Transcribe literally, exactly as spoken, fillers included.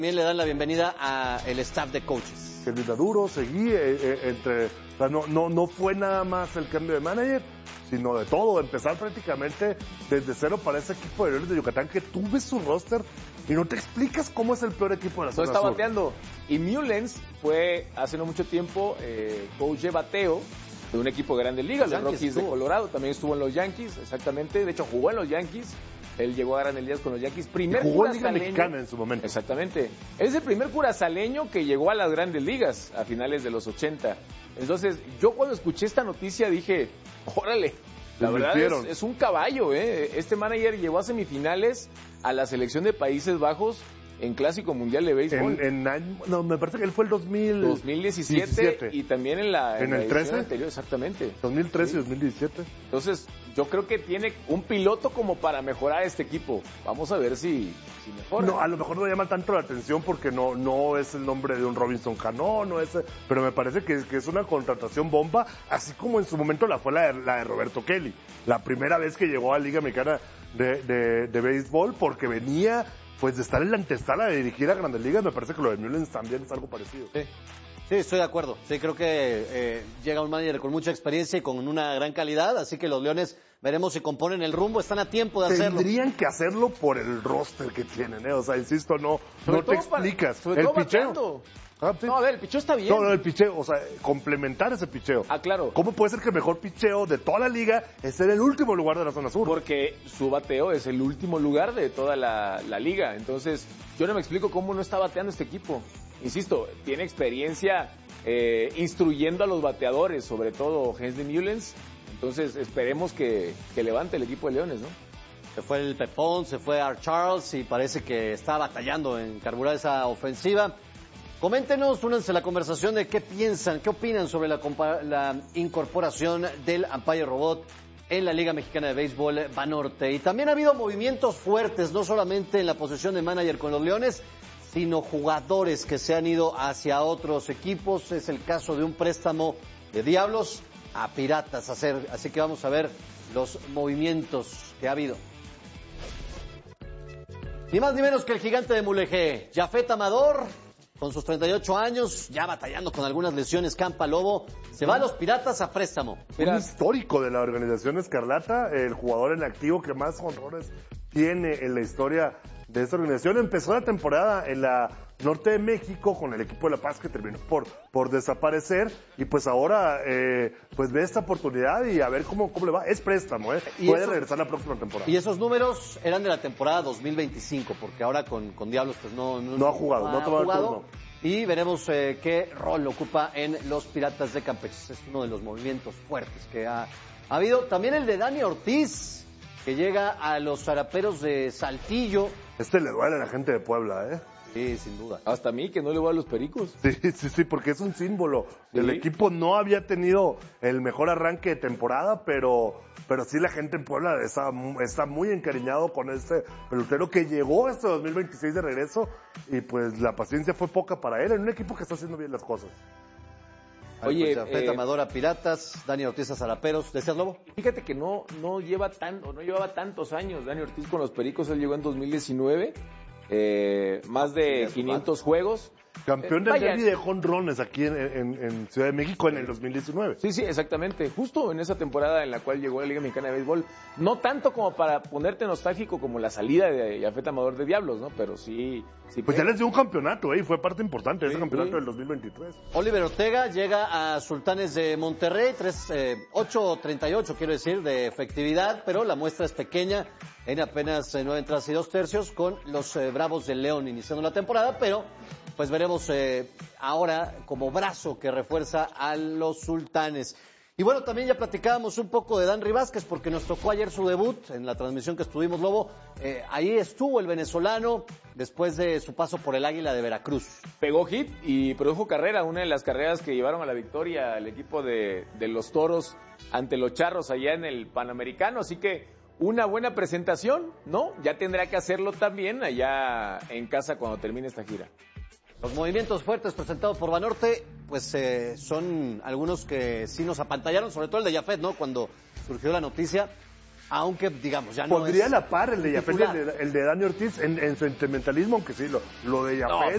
También le dan la bienvenida al staff de coaches. Que Luis Maduro seguí eh, eh, entre, o sea, no, no, no fue nada más el cambio de manager, sino de todo, empezar prácticamente desde cero para ese equipo de Leones de Yucatán que tú ves su roster y no te explicas cómo es el peor equipo de la No zona está sur. bateando. Y Mullens fue hace no mucho tiempo eh, coach de bateo de un equipo de Grandes Ligas, los Rockies de Colorado. También estuvo en los Yankees, exactamente. De hecho, jugó en los Yankees. Él llegó a Grandes Ligas con los Yankees. Primer Jugó en Liga Mexicana en su momento. Exactamente. Es el primer curazaleño que llegó a las Grandes Ligas a finales de los ochenta. Entonces, yo cuando escuché esta noticia dije, órale, la verdad es, es un caballo, ¿eh? Este manager llegó a semifinales a la selección de Países Bajos en Clásico Mundial de Béisbol. En, en, no, me parece que él fue el dos mil diecisiete diecisiete. Y también en la, en, en el la trece anterior, exactamente. dos mil trece sí. y dos mil diecisiete. Entonces, yo creo que tiene un piloto como para mejorar este equipo. Vamos a ver si, si mejora. No, a lo mejor no llama tanto la atención porque no, no es el nombre de un Robinson Cano, no es, pero me parece que, que es una contratación bomba, así como en su momento la fue la de, la de Roberto Kelly, la primera vez que llegó a la Liga Mexicana de, de, de béisbol, porque venía pues de estar en la antesala de dirigir a Grandes Ligas. Me parece que lo de Mullens también es algo parecido. Sí. Sí, estoy de acuerdo. Sí, creo que eh, llega un manager con mucha experiencia y con una gran calidad, así que los Leones veremos si componen el rumbo, están a tiempo de hacerlo. Tendrían que hacerlo por el roster que tienen, ¿eh? O sea, insisto, no, no te explicas. Para, el picheo. Ah, sí. No, a ver, el picheo está bien. No, no, el picheo, o sea, complementar ese picheo. Ah, claro. ¿Cómo puede ser que el mejor picheo de toda la liga es ser el último lugar de la zona sur? Porque su bateo es el último lugar de toda la, la liga. Entonces, yo no me explico cómo no está bateando este equipo. Insisto, tiene experiencia eh, instruyendo a los bateadores, sobre todo Hensley Mullens. Entonces, esperemos que, que levante el equipo de Leones, ¿no? Se fue el Pepón, se fue Art Charles y parece que está batallando en carburar esa ofensiva. Coméntenos, únanse a la conversación de qué piensan, qué opinan sobre la, la incorporación del Umpire Robot en la Liga Mexicana de Béisbol Banorte. Y también ha habido movimientos fuertes, no solamente en la posición de manager con los Leones, sino jugadores que se han ido hacia otros equipos. Es el caso de un préstamo de Diablos a Piratas. Así que vamos a ver los movimientos que ha habido. Ni más ni menos que el gigante de Mulegé, Jafet Amador, con sus treinta y ocho años, ya batallando con algunas lesiones, Campa Lobo, se va a los Piratas a préstamo. Un histórico de la organización Escarlata, el jugador en activo que más honores tiene en la historia de esta organización. Empezó la temporada en la norte de México con el equipo de La Paz, que terminó por, por desaparecer, y pues ahora eh, pues ve esta oportunidad y a ver cómo, cómo le va. Es préstamo, ¿eh? Puede eso, regresar la próxima temporada. Y esos números eran de la temporada dos mil veinticinco, porque ahora con, con Diablos pues no, no, no ha jugado, no, no ha tomado jugado, el turno. Y veremos eh, qué rol ocupa en los Piratas de Campeche. Es uno de los movimientos fuertes que ha, ha habido. También el de Dani Ortiz, que llega a los Zaraperos de Saltillo. Este le duele a la gente de Puebla, ¿eh? Sí, sin duda. Hasta a mí, que no le voy a los Pericos. Sí, sí, sí, porque es un símbolo. ¿Sí? El equipo no había tenido el mejor arranque de temporada, pero, pero sí la gente en Puebla está, está muy encariñado con este pelotero que llegó este dos mil veintiséis de regreso, y pues la paciencia fue poca para él en un equipo que está haciendo bien las cosas. Oye, Jafet eh, Amador a Piratas, Dani Ortiz a Zaraperos. ¿Decías, Lobo? Fíjate que no, no lleva tan, o no llevaba tantos años Dani Ortiz con los Pericos. Él llegó en dos mil diecinueve. Eh, más de quinientos juegos. Campeón del derby de jonrones aquí en, en, en Ciudad de México en el dos mil diecinueve. Sí, sí, exactamente. Justo en esa temporada en la cual llegó a la Liga Mexicana de Béisbol. No tanto como para ponerte nostálgico como la salida de Jafet Amador de Diablos, ¿no? Pero sí. sí pues ya les dio un campeonato, ¿eh? Fue parte importante de sí, ese campeonato sí. del dos mil veintitrés. Oliver Ortega llega a Sultanes de Monterrey, ocho treinta y ocho quiero decir, de efectividad, pero la muestra es pequeña en apenas eh, nueve entradas y dos tercios con los eh, Bravos del León iniciando la temporada, pero pues veremos eh, ahora como brazo que refuerza a los Sultanes. Y bueno, también ya platicábamos un poco de Danry Vázquez porque nos tocó ayer su debut en la transmisión que estuvimos, Lobo. Eh, ahí estuvo el venezolano después de su paso por el Águila de Veracruz. Pegó hit y produjo carrera, una de las carreras que llevaron a la victoria al equipo de, de los Toros ante los Charros allá en el Panamericano, así que una buena presentación, ¿no? Ya tendrá que hacerlo también allá en casa cuando termine esta gira. Los movimientos fuertes presentados por Banorte, pues eh, son algunos que sí nos apantallaron, sobre todo el de Jafet, ¿no? Cuando surgió la noticia, aunque, digamos, ya no Podría es la par el de Jafet, el de, el de Dani Ortiz en, en sentimentalismo, aunque sí, lo, lo de Jafet... No,